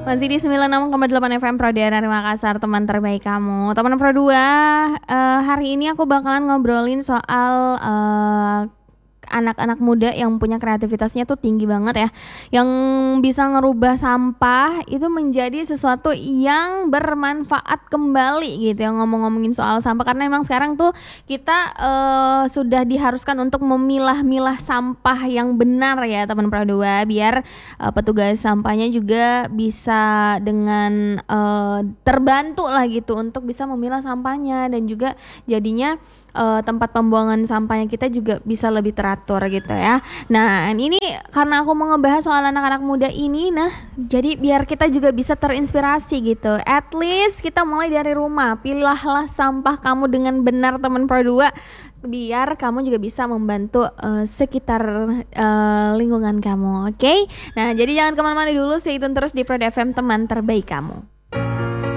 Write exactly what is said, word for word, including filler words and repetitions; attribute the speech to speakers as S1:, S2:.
S1: Masih di sembilan puluh enam koma delapan F M Pro Daerah Makassar, teman terbaik kamu. Teman Pro dua, uh, hari ini aku bakalan ngobrolin soal uh, anak-anak muda yang punya kreativitasnya tuh tinggi banget ya, yang bisa ngerubah sampah itu menjadi sesuatu yang bermanfaat kembali gitu ya. Ngomong-ngomongin soal sampah, karena emang sekarang tuh kita uh, sudah diharuskan untuk memilah-milah sampah yang benar ya teman Pro dua, biar uh, petugas sampahnya juga bisa dengan uh, terbantu lah gitu untuk bisa memilah sampahnya, dan juga jadinya Uh, tempat pembuangan sampahnya kita juga bisa lebih teratur gitu ya. Nah ini karena aku mau ngebahas soal anak-anak muda ini, nah jadi biar kita juga bisa terinspirasi gitu. At least kita mulai dari rumah, pilahlah sampah kamu dengan benar teman Pro dua, biar kamu juga bisa membantu uh, sekitar uh, lingkungan kamu. Oke, okay? Nah jadi jangan kemana-mana dulu, stay tune terus di Pro F M, teman terbaik kamu.